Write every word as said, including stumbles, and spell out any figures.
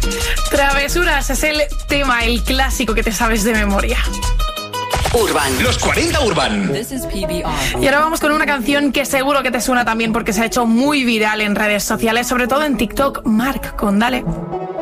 Travesuras es el tema, el clásico que te sabes de memoria. Urban. Los cuarenta Urban. This is P B R. Y ahora vamos con una canción que seguro que te suena también porque se ha hecho muy viral en redes sociales, sobre todo en TikTok. Marc con Dale.